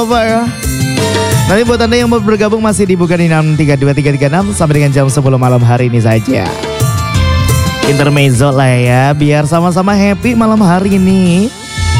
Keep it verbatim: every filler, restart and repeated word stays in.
Apa ya? Nanti buat Anda yang mau bergabung masih dibuka di enam tiga dua tiga tiga enam sampai dengan jam sepuluh malam hari ini saja. Intermezzo lah ya, biar sama-sama happy malam hari ini.